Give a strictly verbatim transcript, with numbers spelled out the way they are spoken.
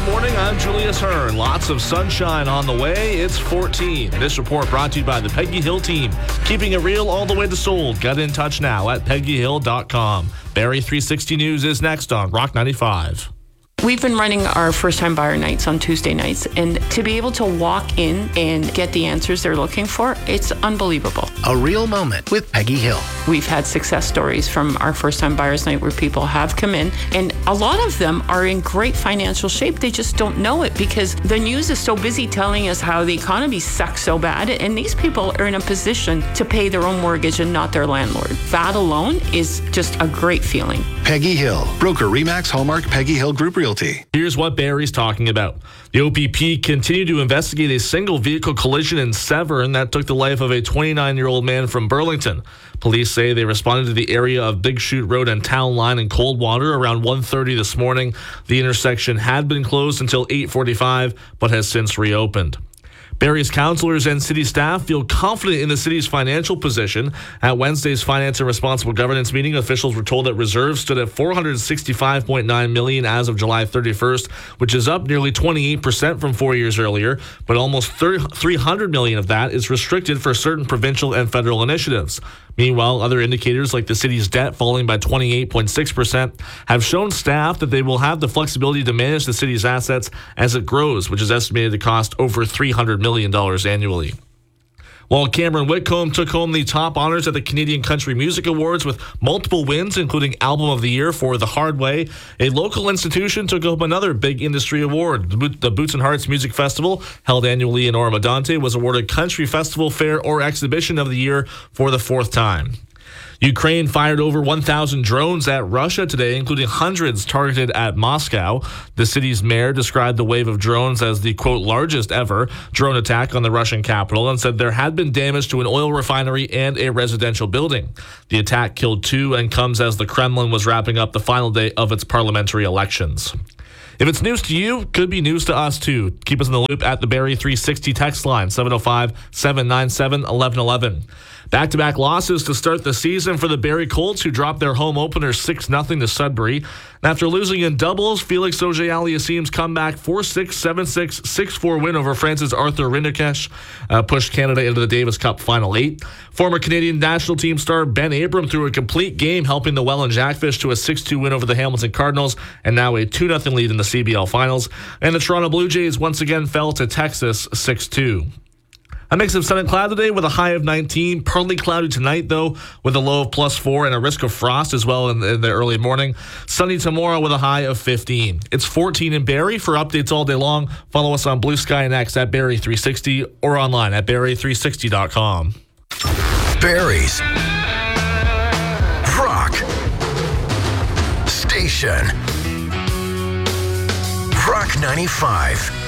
morning. I'm Julius Hearn. Lots of sunshine on the way. It's fourteen. This report brought to you by the Peggy Hill team. Keeping it real all the way to sold. Get in touch now at peggy hill dot com. Barrie three sixty News is next on Rock ninety-five. We've been running our first-time buyer nights on Tuesday nights, and to be able to walk in and get the answers they're looking for, it's unbelievable. A real moment with Peggy Hill. We've had success stories from our first-time buyers night where people have come in, and a lot of them are in great financial shape. They just don't know it because the news is so busy telling us how the economy sucks so bad, and these people are in a position to pay their own mortgage and not their landlord. That alone is just a great feeling. Peggy Hill, broker Remax Hallmark Peggy Hill Group Realty. Here's what Barrie's talking about. The O P P continued to investigate a single vehicle collision in Severn that took the life of a twenty-nine-year-old man from Burlington. Police say they responded to the area of Big Chute Road and Town Line in Coldwater around one thirty this morning. The intersection had been closed until eight forty-five, but has since reopened. Barrie's councillors and city staff feel confident in the city's financial position. At Wednesday's Finance and Responsible Governance meeting, officials were told that reserves stood at four hundred sixty-five point nine million dollars as of July thirty-first, which is up nearly twenty-eight percent from four years earlier, but almost three hundred million dollars of that is restricted for certain provincial and federal initiatives. Meanwhile, other indicators like the city's debt falling by twenty-eight point six percent have shown staff that they will have the flexibility to manage the city's assets as it grows, which is estimated to cost over three hundred million dollars annually. While Cameron Whitcomb took home the top honors at the Canadian Country Music Awards with multiple wins, including Album of the Year for The Hard Way, a local institution took home another big industry award. The Boots and Hearts Music Festival, held annually in Oromodonte, was awarded Country Festival, Fair, or Exhibition of the Year for the fourth time. Ukraine fired over one thousand drones at Russia today, including hundreds targeted at Moscow. The city's mayor described the wave of drones as the, quote, largest ever drone attack on the Russian capital and said there had been damage to an oil refinery and a residential building. The attack killed two and comes as the Kremlin was wrapping up the final day of its parliamentary elections. If it's news to you, could be news to us too. Keep us in the loop at the Barrie three sixty text line, seven oh five, seven nine seven, one one one one. Back-to-back losses to start the season for the Barrie Colts, who dropped their home opener six nothing to Sudbury. And after losing in doubles, Felix Auger-Aliassime's comeback four six, seven six, six four win over France's Arthur Rinderknecht uh, pushed Canada into the Davis Cup Final Eight. Former Canadian national team star Ben Abram threw a complete game, helping the Welland Jackfish to a six two win over the Hamilton Cardinals, and now a two nothing lead in the C B L Finals. And the Toronto Blue Jays once again fell to Texas six two. A mix of sun and cloud today with a high of nineteen. Partly cloudy tonight, though, with a low of plus four and a risk of frost as well in the, in the early morning. Sunny tomorrow with a high of fifteen. It's fourteen in Barrie. For updates all day long, follow us on Blue Sky and X at Barrie three sixty or online at barrie three sixty dot com. Barrie's Rock Station. Rock ninety-five.